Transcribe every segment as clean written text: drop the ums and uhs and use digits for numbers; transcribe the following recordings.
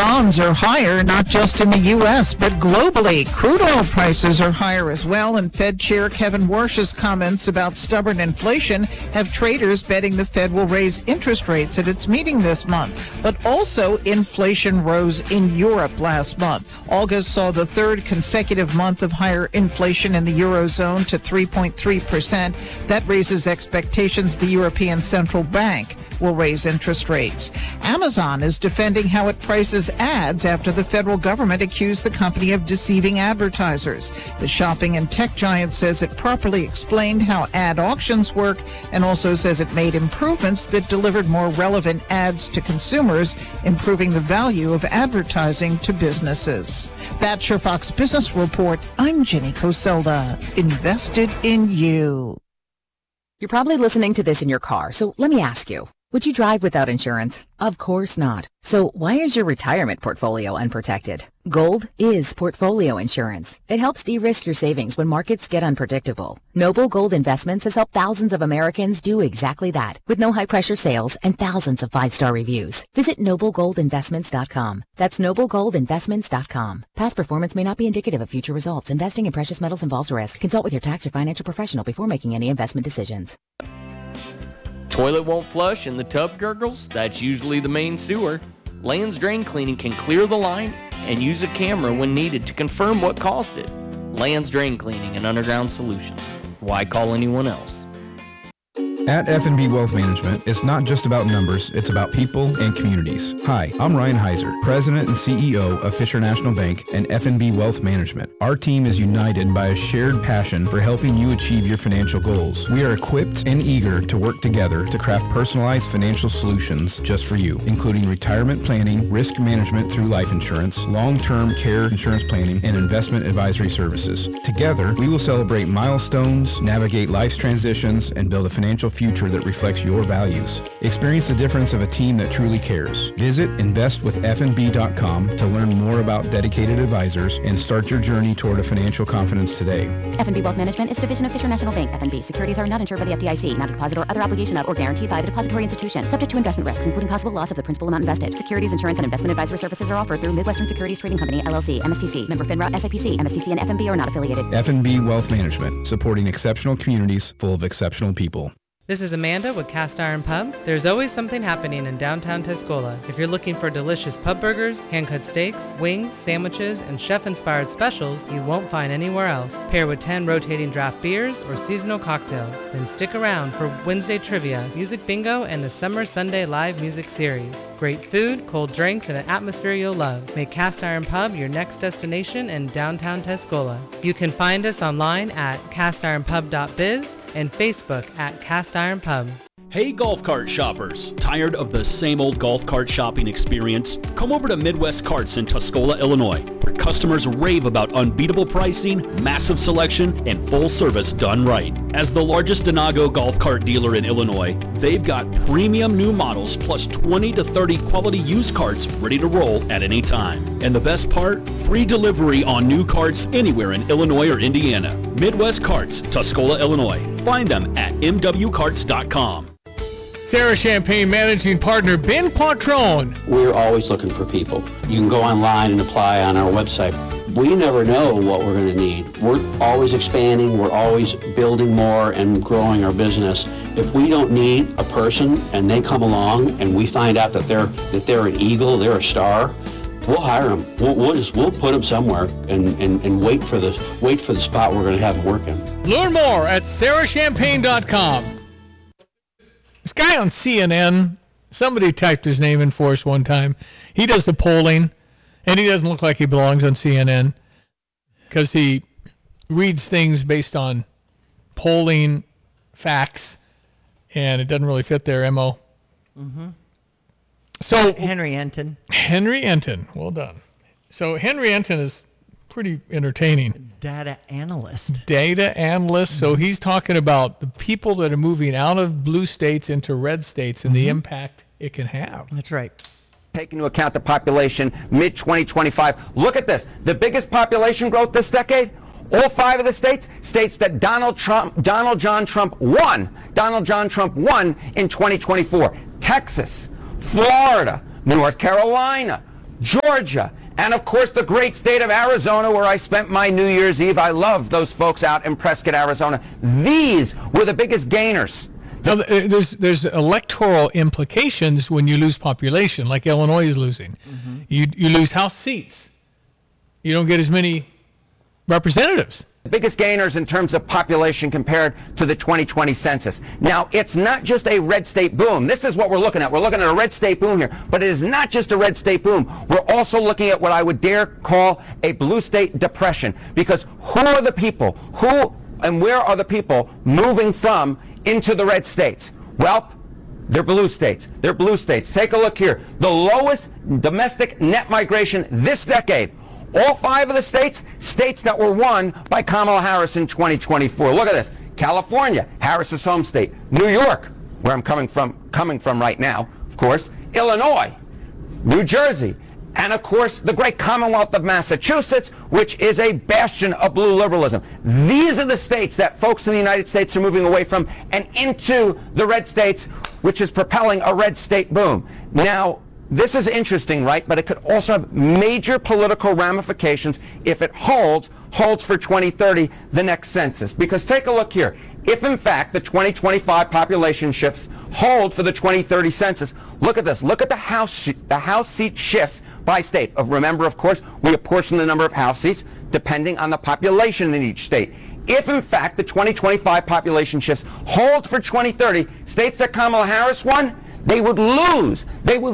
bonds are higher, not just in the U.S., but globally. Crude oil prices are higher as well, and Fed Chair Kevin Warsh's comments about stubborn inflation have traders betting the Fed will raise interest rates at its meeting this month. But also, inflation rose in Europe last month. August saw the third consecutive month of higher inflation in the Eurozone to 3.3%. That raises expectations the European Central Bank will raise interest rates. Amazon is defending how it prices ads after the federal government accused the company of deceiving advertisers. The shopping and tech giant says it properly explained how ad auctions work and also says it made improvements that delivered more relevant ads to consumers, improving the value of advertising to businesses. That's your Fox Business Report. I'm Jenny Coselda. Invested in you. You're probably listening to this in your car, so let me ask you. Would you drive without insurance? Of course not. So why is your retirement portfolio unprotected? Gold is portfolio insurance. It helps de-risk your savings when markets get unpredictable. Noble Gold Investments has helped thousands of Americans do exactly that, with no high-pressure sales and thousands of 5-star reviews. Visit noblegoldinvestments.com. That's noblegoldinvestments.com. Past performance may not be indicative of future results. Investing in precious metals involves risk. Consult with your tax or financial professional before making any investment decisions. Toilet won't flush and the tub gurgles? That's usually the main sewer. Land's Drain Cleaning can clear the line and use a camera when needed to confirm what caused it. Land's Drain Cleaning and Underground Solutions. Why call anyone else? At F&B Wealth Management, it's not just about numbers, it's about people and communities. Hi, I'm Ryan Heiser, President and CEO of Fisher National Bank and F&B Wealth Management. Our team is united by a shared passion for helping you achieve your financial goals. We are equipped and eager to work together to craft personalized financial solutions just for you, including retirement planning, risk management through life insurance, long-term care insurance planning, and investment advisory services. Together, we will celebrate milestones, navigate life's transitions, and build a financial future that reflects your values. Experience the difference of a team that truly cares. Visit investwithfnb.com to learn more about dedicated advisors and start your journey toward a financial confidence today. F&B Wealth Management is a division of Fisher National Bank. F&B securities are not insured by the FDIC, not a deposit or other obligation of or guaranteed by the depository institution, subject to investment risks, including possible loss of the principal amount invested. Securities, insurance, and investment advisory services are offered through Midwestern Securities Trading Company, LLC, MSTC, member FINRA, SIPC. MSTC and F&B are not affiliated. F&B Wealth Management, supporting exceptional communities full of exceptional people. This is Amanda with Cast Iron Pub. There's always something happening in downtown Tuscola. If you're looking for delicious pub burgers, hand-cut steaks, wings, sandwiches, and chef-inspired specials you won't find anywhere else. Pair with 10 rotating draft beers or seasonal cocktails. Then stick around for Wednesday trivia, music bingo, and the Summer Sunday live music series. Great food, cold drinks, and an atmosphere you'll love. Make Cast Iron Pub your next destination in downtown Tuscola. You can find us online at castironpub.biz and Facebook at Cast Iron Pub. Hey golf cart shoppers, tired of the same old golf cart shopping experience? Come over to Midwest Carts in Tuscola, Illinois, where customers rave about unbeatable pricing, massive selection, and full service done right. As the largest Denago golf cart dealer in Illinois, they've got premium new models plus 20 to 30 quality used carts ready to roll at any time. And the best part? Free delivery on new carts anywhere in Illinois or Indiana. Midwest Carts, Tuscola, Illinois. Find them at mwcarts.com. Sarah Champagne Managing Partner Ben Quattrone. We're always looking for people. You can go online and apply on our website. We never know what we're going to need. We're always expanding. We're always building more and growing our business. If we don't need a person and they come along and we find out that they're an eagle, they're a star, we'll hire them. We'll put them somewhere and wait for the spot we're going to have them working. Learn more at sarahchampagne.com. This guy on CNN, somebody typed his name in for us one time. He does the polling, and he doesn't look like he belongs on CNN because he reads things based on polling facts, and it doesn't really fit their MO. Mm-hmm. So Henry Enton. Henry Enton, well done. So Henry Enton is pretty entertaining. Data analyst. So he's talking about the people that are moving out of blue states into red states and the impact it can have. That's right. Take into account the population mid-2025. Look at this. The biggest population growth this decade, all 5 of the states that Donald John Trump won in 2024. Texas, Florida, North Carolina, Georgia, and of course the great state of Arizona, where I spent my New Year's Eve. I love those folks out in Prescott, Arizona. These were the biggest gainers. Now, there's electoral implications when you lose population, like Illinois is losing. Mm-hmm. You lose House seats. You don't get as many representatives. The biggest gainers in terms of population compared to the 2020 census. Now, it's not just a red state boom. This is what we're looking at. We're looking at a red state boom here. But it is not just a red state boom. We're also looking at what I would dare call a blue state depression. Because who are the people? Who and where are the people moving from into the red states? Well, they're blue states. They're blue states. Take a look here. The lowest domestic net migration this decade. All 5 of the states that were won by Kamala Harris in 2024. Look at this. California, Harris's home state. New York, where I'm coming from right now, of course. Illinois, New Jersey, and of course the great Commonwealth of Massachusetts, which is a bastion of blue liberalism. These are the states that folks in the United States are moving away from and into the red states, which is propelling a red state boom. Now, this is interesting, right? But it could also have major political ramifications if it holds for 2030, the next census. Because take a look here. If, in fact, the 2025 population shifts hold for the 2030 census, look at this. Look at the House seat shifts by state. Remember, of course, we apportion the number of House seats depending on the population in each state. If, in fact, the 2025 population shifts hold for 2030, states that Kamala Harris won, they would lose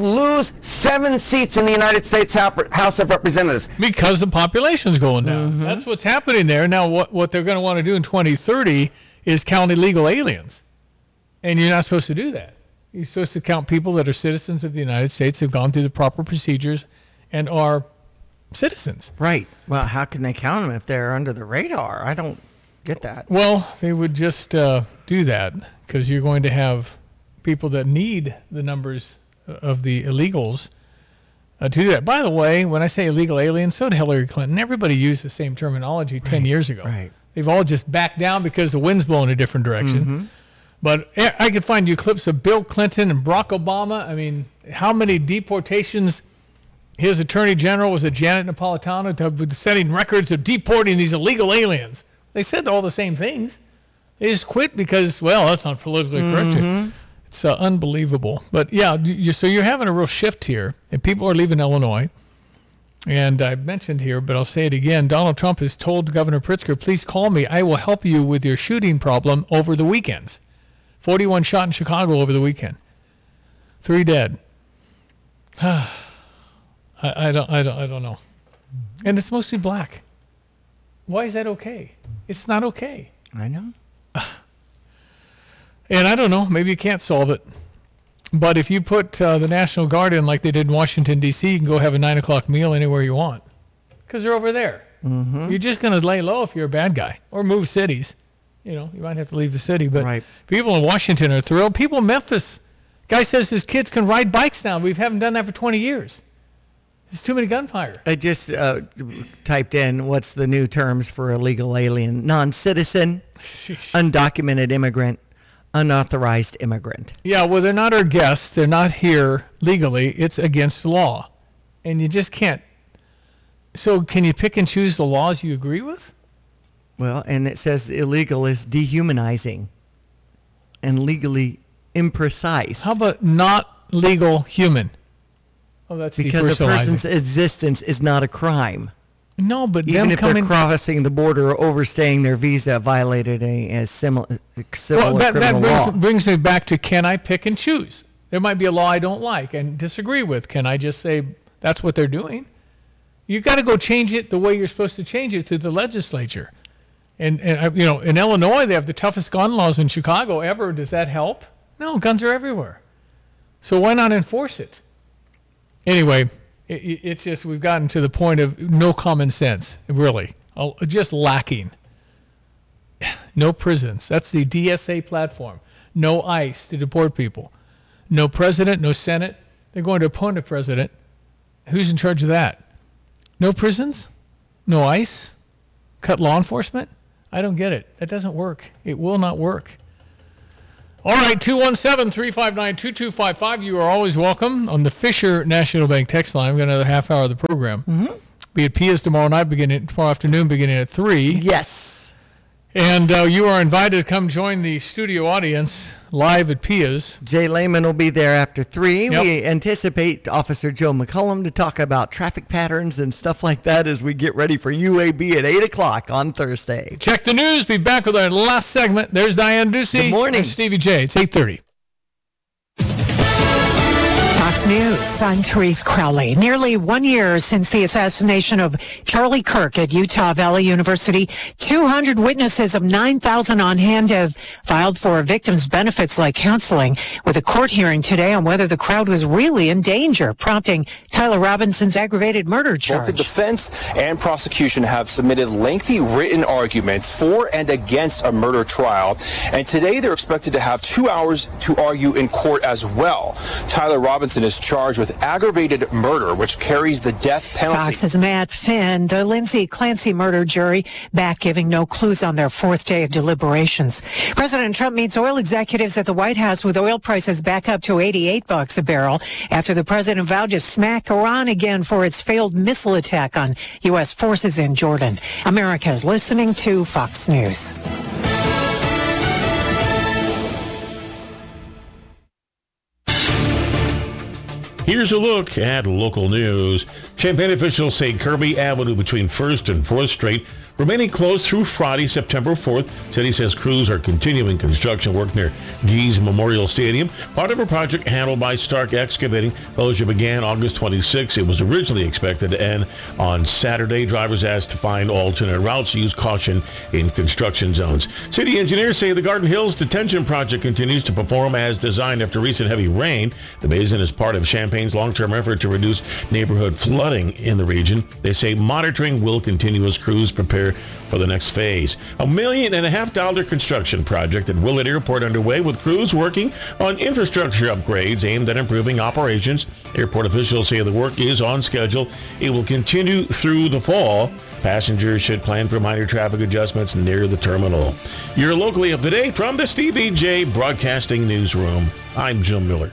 7 seats in the United States House of Representatives. Because the population's going down. Mm-hmm. That's what's happening there. Now, what they're going to want to do in 2030 is count illegal aliens. And you're not supposed to do that. You're supposed to count people that are citizens of the United States, have gone through the proper procedures, and are citizens. Right. Well, how can they count them if they're under the radar? I don't get that. Well, they would just do that because you're going to have people that need the numbers of the illegals to do that. By the way, when I say illegal aliens, so did Hillary Clinton. Everybody used the same terminology 10 years ago. Right. They've all just backed down because the wind's blowing a different direction. Mm-hmm. But I could find you clips of Bill Clinton and Barack Obama. I mean, how many deportations his attorney general was Janet Napolitano setting records of deporting these illegal aliens. They said all the same things. They just quit because, well, that's not politically correct. Mm-hmm. It's unbelievable. But, yeah, so you're having a real shift here, and people are leaving Illinois. And I mentioned here, but I'll say it again, Donald Trump has told Governor Pritzker, please call me. I will help you with your shooting problem over the weekends. 41 shot in Chicago over the weekend. 3 dead. I don't know. And it's mostly black. Why is that okay? It's not okay. I know. And I don't know, maybe you can't solve it. But if you put the National Guard in like they did in Washington, D.C., you can go have a 9 o'clock meal anywhere you want because they're over there. Mm-hmm. You're just going to lay low if you're a bad guy or move cities. You know, you might have to leave the city. But right. People in Washington are thrilled. People in Memphis, guy says his kids can ride bikes now. We haven't done that for 20 years. There's too many gunfire. I just typed in what's the new terms for illegal alien: non-citizen, undocumented immigrant, unauthorized immigrant. Yeah, well, they're not our guests. They're not here legally. It's against the law. And you just can't. So can you pick and choose the laws you agree with? Well, and it says illegal is dehumanizing and legally imprecise. How about not legal human? Oh, that's because a person's existence is not a crime. No, but even if they're crossing the border or overstaying their visa, violated a civil or criminal law. That brings me back to, can I pick and choose? There might be a law I don't like and disagree with. Can I just say that's what they're doing? You got to go change it the way you're supposed to change it through the legislature. And you know, in Illinois they have the toughest gun laws in Chicago ever. Does that help? No, guns are everywhere. So why not enforce it? Anyway. It's just we've gotten to the point of no common sense, really, just lacking. No prisons. That's the DSA platform. No ICE to deport people. No president, no Senate. They're going to appoint a president. Who's in charge of that? No prisons? No ICE? Cut law enforcement? I don't get it. That doesn't work. It will not work. All right, 217-359-2255. You are always welcome on the Fisher National Bank text line. We've got another half hour of the program. Mm-hmm. Be at Pia's tomorrow afternoon, beginning at 3. Yes. And you are invited to come join the studio audience live at Pia's. Jay Lehman will be there after 3. Yep. We anticipate Officer Joe McCullum to talk about traffic patterns and stuff like that as we get ready for UAB at 8 o'clock on Thursday. Check the news. Be back with our last segment. There's Diane Ducey. Good morning. I'm Stevie J. It's 8:30. Fox News, I'm Therese Crowley. Nearly 1 year since the assassination of Charlie Kirk at Utah Valley University, 200 witnesses of 9,000 on hand have filed for victims' benefits like counseling, with a court hearing today on whether the crowd was really in danger, prompting Tyler Robinson's aggravated murder charge. Both the defense and prosecution have submitted lengthy written arguments for and against a murder trial, and today they're expected to have 2 hours to argue in court as well. Tyler Robinson is charged with aggravated murder, which carries the death penalty. Fox's Matt Finn, the Lindsay Clancy murder jury, back giving no clues on their fourth day of deliberations. President Trump meets oil executives at the White House with oil prices back up to $88 a barrel after the president vowed to smack Iran again for its failed missile attack on U.S. forces in Jordan. America is listening to Fox News. Here's a look at local news. Champaign officials say Kirby Avenue between 1st and 4th Street remaining closed through Friday, September 4th. City says crews are continuing construction work near Geese Memorial Stadium, part of a project handled by Stark Excavating. Closure began August 26. It was originally expected to end on Saturday. Drivers asked to find alternate routes. Use caution in construction zones. City engineers say the Garden Hills Detention Project continues to perform as designed after recent heavy rain. The basin is part of Champaign's long-term effort to reduce neighborhood flooding in the region. They say monitoring will continue as crews prepare for the next phase. $1.5 million construction project at Willett Airport underway, with crews working on infrastructure upgrades aimed at improving operations. Airport officials say the work is on schedule. It will continue through the fall. Passengers should plan for minor traffic adjustments near the terminal. You're locally up to date from the Stevie J Broadcasting Newsroom. I'm Jim Miller.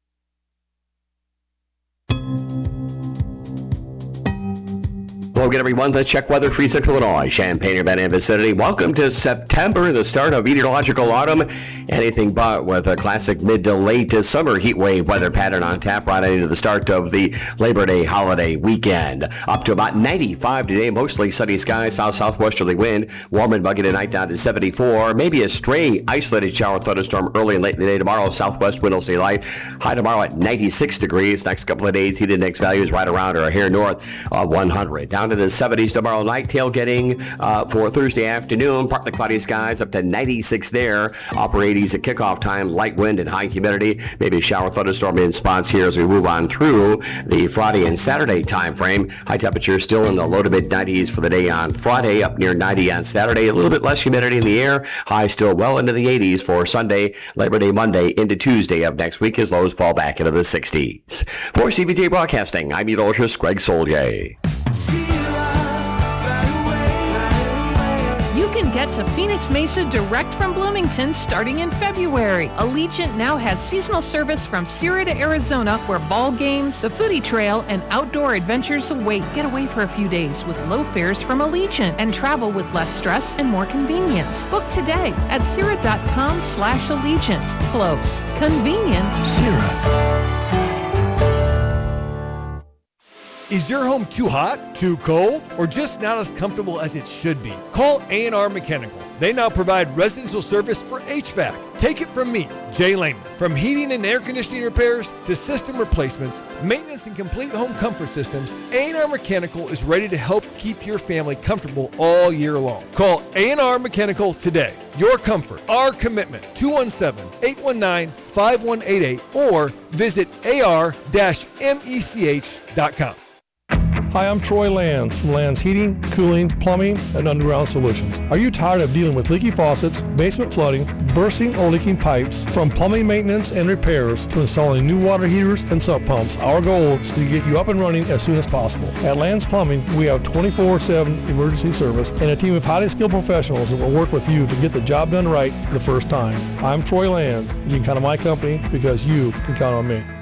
Hello again, everyone. Let's check weather for Central Illinois, Champaign, Urbana, and vicinity. Welcome to September, the start of meteorological autumn. Anything but, with a classic mid to late summer heat wave weather pattern on tap right into the start of the Labor Day holiday weekend. Up to about 95 today, mostly sunny skies, south-southwesterly wind. Warm and muggy tonight down to 74. Maybe a stray isolated shower thunderstorm early and late in the day tomorrow. Southwest wind will stay light. High tomorrow at 96 degrees. Next couple of days, heat index values right around or here north of 100. Down to the 70s tomorrow night. Tailgating for Thursday afternoon. Partly cloudy skies up to 96 there. Upper 80s at kickoff time. Light wind and high humidity. Maybe a shower thunderstorm in spots here as we move on through the Friday and Saturday time frame. High temperatures still in the low to mid 90s for the day on Friday. Up near 90 on Saturday. A little bit less humidity in the air. High still well into the 80s for Sunday, Labor Day Monday into Tuesday of next week as lows fall back into the 60s. For CVJ Broadcasting, I'm meteorologist Greg Solier. Get to Phoenix Mesa direct from Bloomington starting in February. Allegiant now has seasonal service from Sierra to Arizona, where ball games, the foodie trail, and outdoor adventures await. Get away for a few days with low fares from Allegiant and travel with less stress and more convenience. Book today at Sierra.com/Allegiant. Close. Convenient. Sierra. Is your home too hot, too cold, or just not as comfortable as it should be? Call A&R Mechanical. They now provide residential service for HVAC. Take it from me, Jay Lehman. From heating and air conditioning repairs to system replacements, maintenance and complete home comfort systems, A&R Mechanical is ready to help keep your family comfortable all year long. Call A&R Mechanical today. Your comfort, our commitment. 217-819-5188 or visit ar-mech.com. Hi, I'm Troy Lands from Lands Heating, Cooling, Plumbing, and Underground Solutions. Are you tired of dealing with leaky faucets, basement flooding, bursting or leaking pipes? From plumbing maintenance and repairs to installing new water heaters and sump pumps, our goal is to get you up and running as soon as possible. At Lands Plumbing, we have 24/7 emergency service and a team of highly skilled professionals that will work with you to get the job done right the first time. I'm Troy Lands. You can count on my company because you can count on me.